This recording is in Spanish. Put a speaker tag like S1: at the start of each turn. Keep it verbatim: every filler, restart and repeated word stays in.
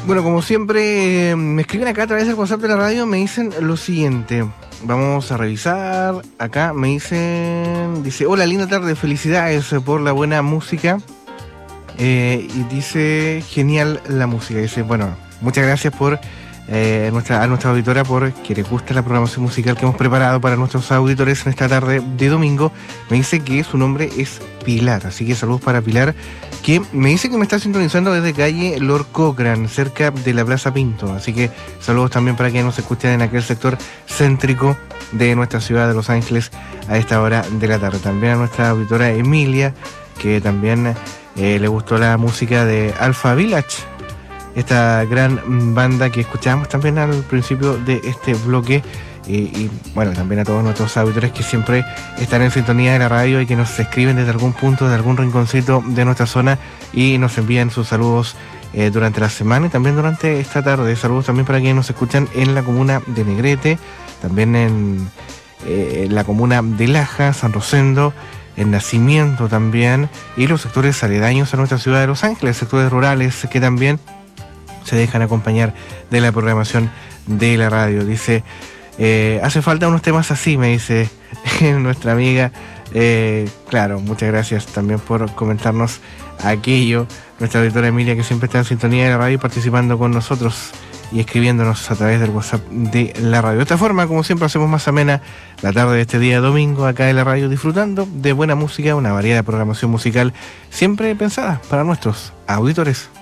S1: Bueno, como siempre, eh, me escriben acá a través del WhatsApp de la radio, me dicen lo siguiente. Vamos a revisar. Acá me dicen, dice, hola, linda tarde, felicidades por la buena música. Eh, y dice, genial la música. Dice, bueno, muchas gracias por eh, nuestra, a nuestra auditora por que les gusta la programación musical que hemos preparado para nuestros auditores en esta tarde de domingo. Me dice que su nombre es Pilar, así que saludos para Pilar, que me dice que me está sintonizando desde calle Lord Cochrane, cerca de la Plaza Pinto. Así que saludos también para que nos escuchen en aquel sector céntrico de nuestra ciudad de Los Ángeles a esta hora de la tarde. También a nuestra auditora Emilia, que también eh, le gustó la música de Alpha Village, esta gran banda que escuchábamos también al principio de este bloque. Y, y bueno, también a todos nuestros auditores que siempre están en sintonía de la radio y que nos escriben desde algún punto, de algún rinconcito de nuestra zona y nos envían sus saludos eh, durante la semana y también durante esta tarde. Saludos también para quienes nos escuchan en la comuna de Negrete, también en, eh, en la comuna de Laja, San Rosendo, en Nacimiento también, y los sectores aledaños a nuestra ciudad de Los Ángeles, sectores rurales que también se dejan acompañar de la programación de la radio. Dice, eh, hace falta unos temas así, me dice nuestra amiga. Eh, claro, muchas gracias también por comentarnos aquello. Nuestra auditora Emilia, que siempre está en sintonía de la radio, participando con nosotros y escribiéndonos a través del WhatsApp de la radio. De esta forma, como siempre, hacemos más amena la tarde de este día domingo acá en la radio, disfrutando de buena música, una variedad de programación musical siempre pensada para nuestros auditores.